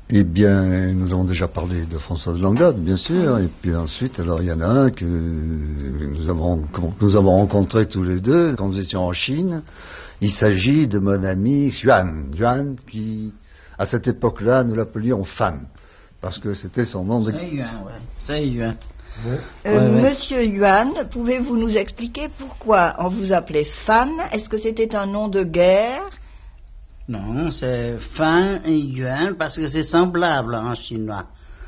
Eh bien, nous avons déjà parlé de François de Langlade, bien sûr, et puis ensuite, alors il y en a un que nous avons rencontré tous les deux quand nous étions en Chine. Il s'agit de mon ami Yuan, qui, à cette époque-là, nous l'appelions Fan, parce que c'était son nom de... C'est Yuan. Monsieur Yuan, pouvez-vous nous expliquer pourquoi on vous appelait Fan? Est-ce que c'était un nom de guerre? Non, c'est Fan et Yuan parce que c'est semblable en chinois,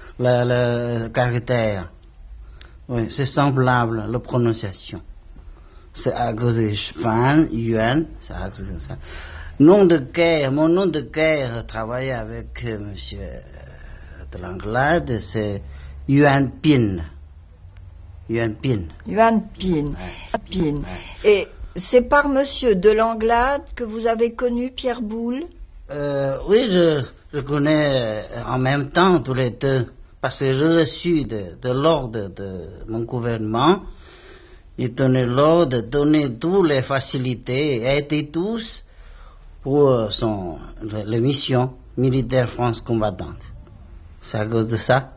le caractère. Oui, c'est semblable, la prononciation. C'est à cause de Fan, Yuan, c'est à cause de ça. Nom de guerre, mon nom de guerre, travailler avec monsieur de Langlade, c'est Yuan Pin. Yuan Pin. Yuan Pin. Pin. Et c'est par monsieur de Langlade que vous avez connu Pierre Boulle? Oui, je connais en même temps tous les deux, parce que j'ai reçu de l'ordre de mon gouvernement. Il donnait l'ordre de donner toutes les facilités et aider tous pour les missions militaires France combattante. C'est à cause de ça.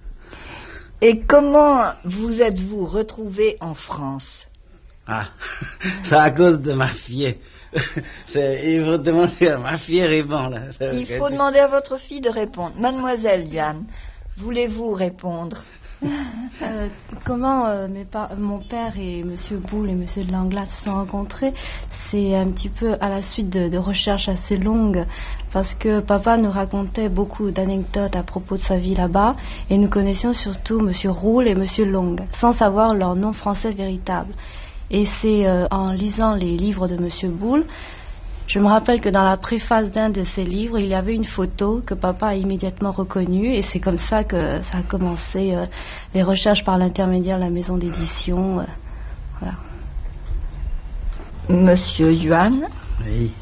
Et comment vous êtes-vous retrouvé en France? Ah, c'est à cause de ma fille. Il faut demander à ma fille répondre. Il faut demander à votre fille de répondre. Mademoiselle Yuan, voulez-vous répondre? Comment mon père et monsieur Boulle et monsieur de Langlade se sont rencontrés? C'est un petit peu à la suite de recherches assez longues, parce que papa nous racontait beaucoup d'anecdotes à propos de sa vie là-bas, et nous connaissions surtout monsieur Roule et monsieur Long, sans savoir leur nom français véritable. Et c'est en lisant les livres de monsieur Boulle, je me rappelle que dans la préface d'un de ces livres, il y avait une photo que papa a immédiatement reconnue, et c'est comme ça que ça a commencé les recherches par l'intermédiaire de la maison d'édition. Voilà. Monsieur Yuan? Oui.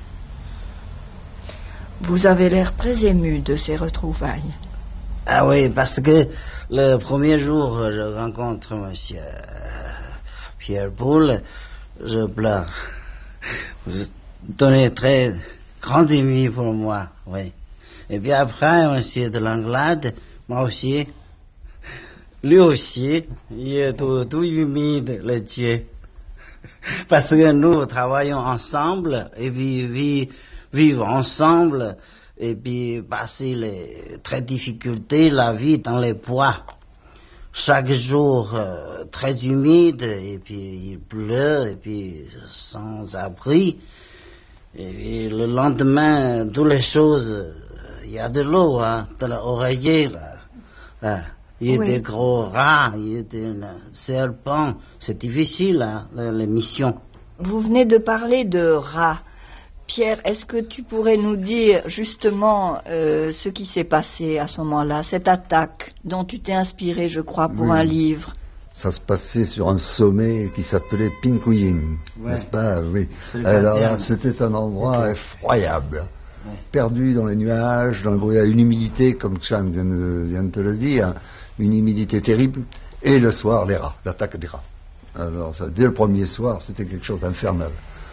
Vous avez l'air très ému de ces retrouvailles. Ah oui, parce que le premier jour je rencontre monsieur Pierre Boulle, je pleure. Vous donnez très grande ému pour moi, oui. Et puis après, monsieur de Langlade, moi aussi, lui aussi, il est tout humide, le Dieu. Parce que nous travaillons ensemble, et puis vivre ensemble, et puis passer les très difficultés, la vie dans les bois. Chaque jour très humide, et puis il pleut, et puis sans abri. Et le lendemain, toutes les choses, il y a de l'eau, hein, de l'oreiller, là. Il y a des gros rats, il y a des serpents. C'est difficile, hein, les missions. Vous venez de parler de rats. Pierre, est-ce que tu pourrais nous dire justement ce qui s'est passé à ce moment-là, cette attaque dont tu t'es inspiré, je crois, pour un livre? Ça se passait sur un sommet qui s'appelait Pinkuying, n'est-ce pas? Oui. Alors c'était un endroit effroyable, perdu dans les nuages, dans le brouillard, une humidité, comme Chan vient de te le dire, une humidité terrible, et le soir, les rats, l'attaque des rats. Alors, dès le premier soir, c'était quelque chose d'infernal.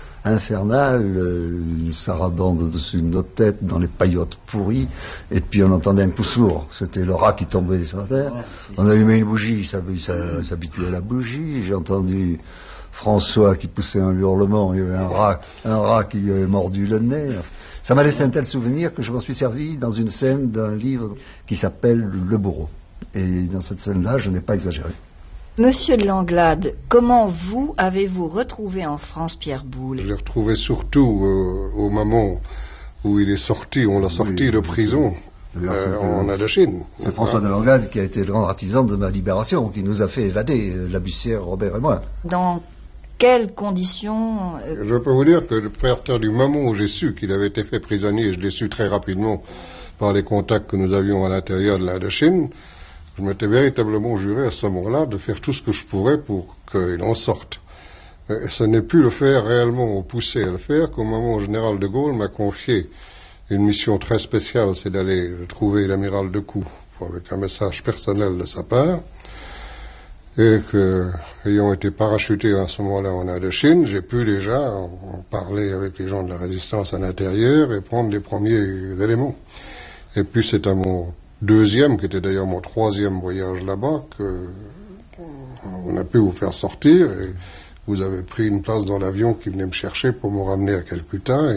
Une sarabande au-dessus de notre tête, dans les paillotes pourries, et puis on entendait un coup sourd, c'était le rat qui tombait sur la terre. On allumait une bougie, il s'habituait à la bougie. J'ai entendu François qui poussait un hurlement, il y avait un rat qui lui avait mordu le nez. Ça m'a laissé un tel souvenir que je m'en suis servi dans une scène d'un livre qui s'appelle Le Bourreau. Et dans cette scène-là, je n'ai pas exagéré. Monsieur de Langlade, comment avez-vous retrouvé en France Pierre Boulle? Je l'ai retrouvé surtout au moment où il est sorti, on l'a sorti de prison en Indochine. C'est François de Langlade qui a été le grand artisan de ma libération, qui nous a fait évader, Labussière, Robert et moi. Dans quelles conditions Je peux vous dire que à partir du moment où j'ai su qu'il avait été fait prisonnier, je l'ai su très rapidement par les contacts que nous avions à l'intérieur de l'Indochine, je m'étais véritablement juré à ce moment-là de faire tout ce que je pourrais pour qu'il en sorte. Et ce n'est plus le faire réellement, pousser à le faire, qu'au moment où le général de Gaulle m'a confié une mission très spéciale, c'est d'aller trouver l'amiral de Coux avec un message personnel de sa part. Et que, ayant été parachuté à ce moment-là en Indochine, j'ai pu déjà en parler avec les gens de la résistance à l'intérieur et prendre les premiers éléments. Et puis c'est à mon deuxième, qui était d'ailleurs mon troisième voyage là-bas, que on a pu vous faire sortir. Et vous avez pris une place dans l'avion qui venait me chercher pour me ramener à Calcutta.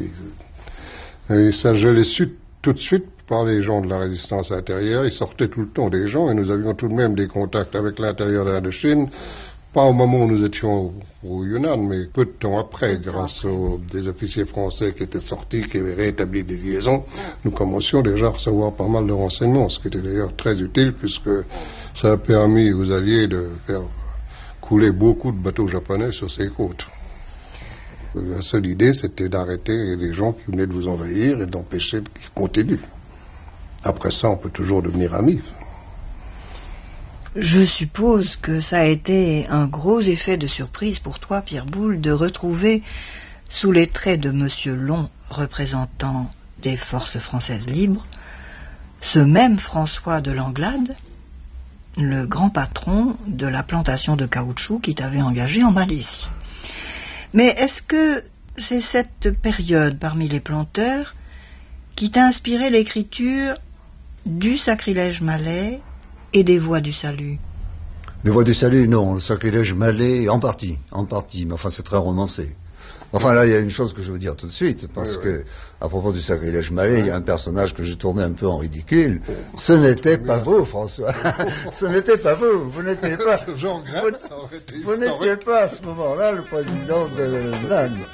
Et ça, je l'ai su tout de suite par les gens de la résistance intérieure. Ils sortaient tout le temps des gens et nous avions tout de même des contacts avec l'intérieur de l'Indochine. Pas au moment où nous étions au Yunnan, mais peu de temps après, grâce aux des officiers français qui étaient sortis, qui avaient rétabli des liaisons, nous commencions déjà à recevoir pas mal de renseignements, ce qui était d'ailleurs très utile puisque ça a permis aux Alliés de faire couler beaucoup de bateaux japonais sur ces côtes. La seule idée, c'était d'arrêter les gens qui venaient de vous envahir et d'empêcher qu'ils continuent. Après ça, on peut toujours devenir amis. Je suppose que ça a été un gros effet de surprise pour toi, Pierre Boulle, de retrouver sous les traits de Monsieur Long, représentant des forces françaises libres, ce même François de Langlade, le grand patron de la plantation de caoutchouc qui t'avait engagé en Malaisie. Mais est-ce que c'est cette période parmi les planteurs qui t'a inspiré l'écriture du sacrilège malais et des voies du salut? Les voies du salut, non. Le sacrilège malais, en partie. Mais enfin, c'est très romancé. Enfin, là, il y a une chose que je veux dire tout de suite, parce que, à propos du sacrilège malais, il y a un personnage que j'ai tourné un peu en ridicule. Ce n'était pas vous, François. Ce n'était pas vous. Vous n'étiez pas. Je regrette, ça aurait été vous n'étiez pas, à ce moment-là, le président de l'Inde.